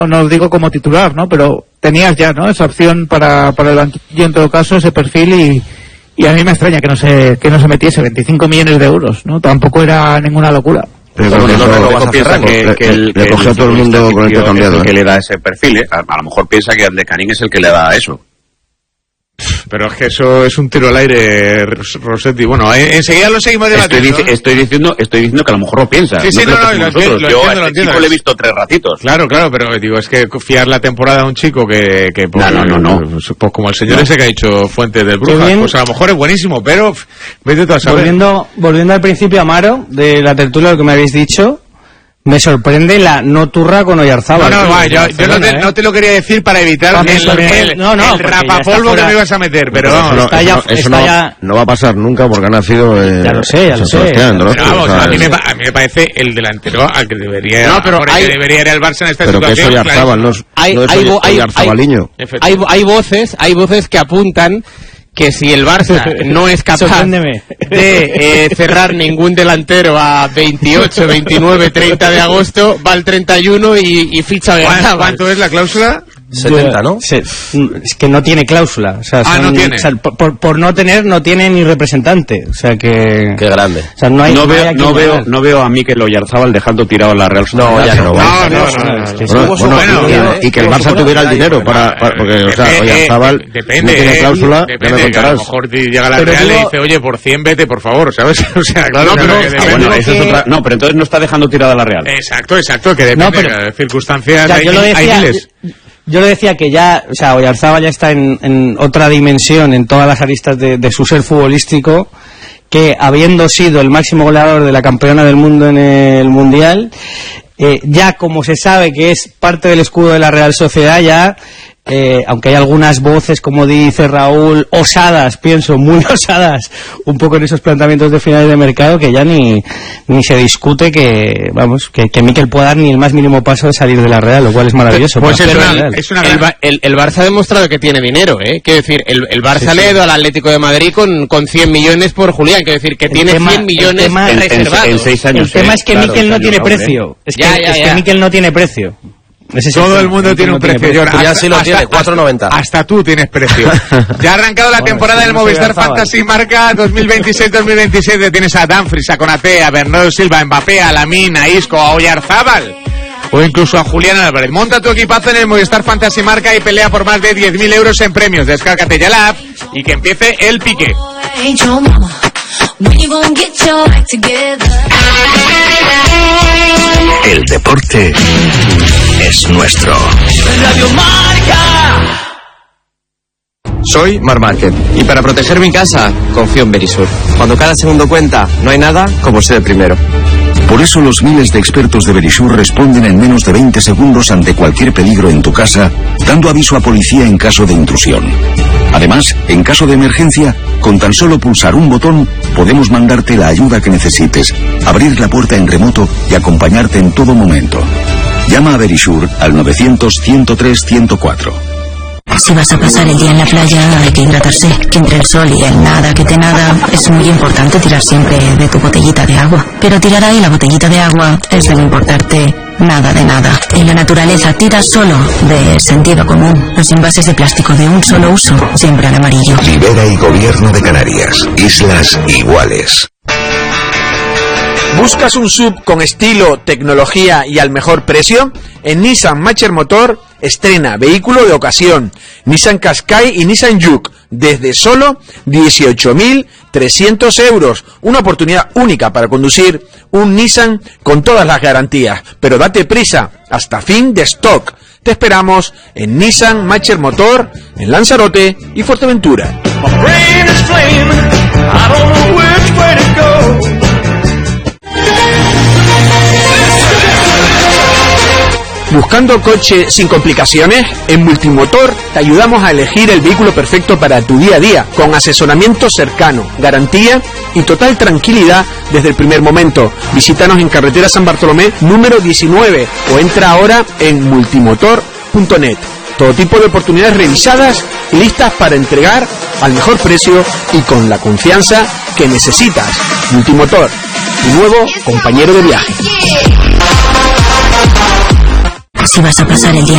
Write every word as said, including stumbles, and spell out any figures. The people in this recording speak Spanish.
no os digo como titular, ¿no? Pero tenías ya, ¿no? Esa opción para, para el banquillo en todo caso, ese perfil, y, y a mí me extraña que no se, que no se metiese veinticinco millones de euros, ¿no? Tampoco era ninguna locura. Pero bueno, no, no, no, no piensa que, que, que el, le cogió a todo el mundo con el que cambiado, es el que le da ese perfil, ¿eh? A, a lo mejor piensa que Andecarín es el que le da eso. Pero es que eso es un tiro al aire, Rossetti. Bueno, enseguida lo seguimos debatiendo. Estoy, dic- estoy diciendo, estoy diciendo que a lo mejor lo piensa. Sí, sí, no, no, no, lo entiendo, lo Yo entiendo, a lo este entiendo. chico le he visto tres ratitos. Claro, claro, pero digo, es que fiar la temporada a un chico que, que pues, no, no, no, no. Pues, pues como el señor No. ese que ha dicho Fuentes del Brujas, bien. pues a lo mejor es buenísimo, pero pff, vete tú a saber. Volviendo, volviendo al principio, Amaro, de la tertulia, lo que me habéis dicho, me sorprende la no turra con Oyarzábal. No, no, va, yo, yo no, Barcelona, te, ¿eh? no te lo quería decir para evitar También, el, también. el, No, no, el porque ya está rapapolvo fuera. que me ibas a meter, pero eso vamos. no, está eso ya- no, eso está no, ya- no va a pasar nunca porque ha nacido eh, Ya lo sé, ya lo San sé. Sebastián, ¿no? Pero vamos, O sea, a mí, me, pa- a mí me parece el delantero al que debería, No, pero por el hay- que debería ir al Barça en esta pero que es situación. Oyarzábal, no es, Hay- no es hay Oy- vo- hay- Oyarzabaliño. Hay, hay voces, hay voces que apuntan que si el Barça no es capaz Sorpréndeme. de eh, cerrar ningún delantero a veintiocho, veintinueve, treinta de agosto, va al treinta y uno y, y ficha a ¿Cuánto, Oyarzábal. ¿Cuánto es la cláusula? setenta, ¿no? Se- es que no tiene cláusula. O sea, Ah, son- no tiene. o sea, por, por- por no tener, no tiene ni representante. O sea que. Qué grande. O sea, no hay. No hay veo, aquí no veo, moral. no veo a Mikel Oyarzábal dejando tirado a la Real Sociedad. No, ya pero no. bueno, No, no, Es no. que Bueno, somos bueno, humanos, y- ¿eh? y que el Somos Barça humanos. tuviera el dinero para, para- porque, o sea, Depende, Oyarzábal eh, depende, no tiene eh, cláusula, ya depende, me que a lo contarás. mejor llega la Pero Real y digo- dice, oye, por cien vete, por favor, ¿sabes? O sea, claro, No, que pero- que ah, Ah, depende. bueno, eso es que- otra... No, pero entonces no está dejando tirada a la Real. Exacto, exacto, que depende No, pero- de circunstancias, Ya, hay, yo lo hay decía, miles. yo lo decía que ya, o sea, Oyarzábal ya está en, en otra dimensión en todas las aristas de, de su ser futbolístico, que habiendo sido el máximo goleador de la campeona del mundo en el Mundial, eh, ya como se sabe que es parte del escudo de la Real Sociedad, ya, eh, aunque hay algunas voces, como dice Raúl, osadas, pienso, muy osadas, un poco en esos planteamientos de finales de mercado, que ya ni, ni se discute que, vamos, que, que Mikel pueda dar ni el más mínimo paso de salir de la Real, lo cual es maravilloso. Pues para es la una, Real. es una El, gran... Ba- el- el Barça ha demostrado que tiene dinero, ¿eh? Quiero decir, el, el Barça le ha ido al Atlético de Madrid con, con cien millones por Julián. Quiero decir, que El tiene tema- cien el millones tema- En, en- reservados. en seis años. El tema eh, es que claro, Mikel no seis tiene años, hombre. precio. Es Ya, que, ya, es ya. que Mikel no tiene precio. Ese es Todo tema. el mundo Mikel tiene no un precio. Yo- Julián hasta- sí lo hasta- tiene, cuatro noventa. Hasta, hasta tú tienes precio. Ya ha arrancado la Bueno, temporada sí, del no soy Movistar Oyarzábal. Fantasy Marca dos mil veintiséis dos mil veintisiete. Tienes a Dumfries, a Konaté, a Bernardo Silva, a Mbappé, a Lamine, a Isco, a Oyarzábal o incluso a Julián Álvarez. Monta tu equipazo en el Movistar Fantasy Marca y pelea por más de diez mil euros en premios. Descárgate ya la app y que empiece el pique. El deporte es nuestro. Radio Marca. Soy Mar Márquez y para proteger mi casa confío en Verisur. Cuando cada segundo cuenta, no hay nada como ser el primero. Por eso los miles de expertos de Verisur responden en menos de veinte segundos ante cualquier peligro en tu casa, dando aviso a policía en caso de intrusión. Además, en caso de emergencia, con tan solo pulsar un botón, podemos mandarte la ayuda que necesites, abrir la puerta en remoto y acompañarte en todo momento. Llama a Verisur al novecientos, ciento tres, ciento cuatro. Si vas a pasar el día en la playa, hay que hidratarse. Que entre el sol y el nada que te nada, es muy importante tirar siempre de tu botellita de agua. Pero tirar ahí la botellita de agua es de no importarte nada de nada. En la naturaleza tira solo de sentido común. Los envases de plástico de un solo uso, siempre al amarillo. Libera y Gobierno de Canarias. Islas iguales. ¿Buscas un sub con estilo, tecnología y al mejor precio? En Nissan Matcher Motor estrena vehículo de ocasión, Nissan Qashqai y Nissan Juke, desde solo dieciocho mil trescientos euros. Una oportunidad única para conducir un Nissan con todas las garantías. Pero date prisa, hasta fin de stock. Te esperamos en Nissan Matcher Motor, en Lanzarote y Fuerteventura. ¿Buscando coche sin complicaciones? En Multimotor te ayudamos a elegir el vehículo perfecto para tu día a día, con asesoramiento cercano, garantía y total tranquilidad desde el primer momento. Visítanos en carretera San Bartolomé número diecinueve o entra ahora en multimotor punto net. Todo tipo de oportunidades revisadas y listas para entregar al mejor precio y con la confianza que necesitas. Multimotor, tu nuevo compañero de viaje. Si vas a pasar el día